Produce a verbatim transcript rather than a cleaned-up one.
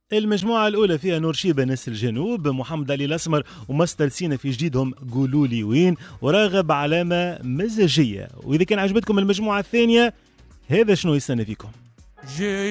المجموعة الأولى فيها نور شيبة نسر الجنوب، محمد علي الأسمر ومستر سينا في جديدهم قولوا لي وين، وراغب علامة مزاجية. وإذا كان عجبتكم المجموعة الثانية هذا شنو يستنى فيكم.